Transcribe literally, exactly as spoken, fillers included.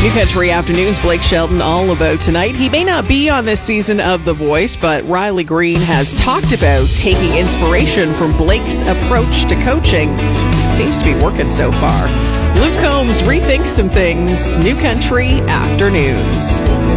New Country Afternoons, Blake Shelton all about tonight. He may not be on this season of The Voice, but Riley Green has talked about taking inspiration from Blake's approach to coaching. It seems to be working so far. Luke Combs rethinks some things. New Country Afternoons.